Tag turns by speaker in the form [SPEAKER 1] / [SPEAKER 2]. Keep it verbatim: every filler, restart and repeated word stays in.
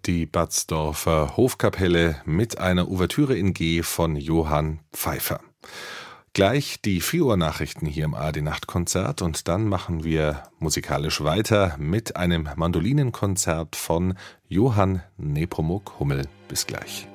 [SPEAKER 1] Die Batzdorfer Hofkapelle mit einer Ouvertüre in G von Johann Pfeiffer. Gleich die vier Uhr Nachrichten hier im A R D-Nachtkonzert und dann machen wir musikalisch weiter mit einem Mandolinenkonzert von Johann Nepomuk Hummel. Bis gleich.